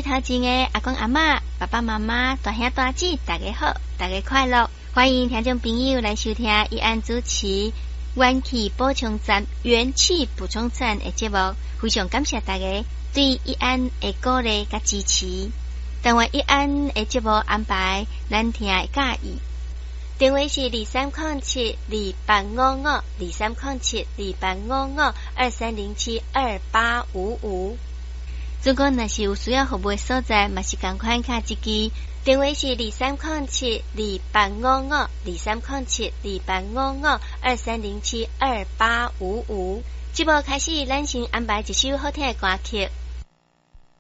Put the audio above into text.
日头前的阿公阿嬷、爸爸妈妈、大兄大姐，大家好，大家快乐！欢迎听众朋友来收听义安主持元气补充站的节目，非常感谢大家对义安的鼓励甲支持。但愿义安的节目安排，咱听会介意。电话是2307-2855，2307-2855。如果若是有需要服务的所在，嘛是同款卡一支。电话是2307-2855，2307-2855，2307-2855。节目开始，咱先安排一首好听的歌曲。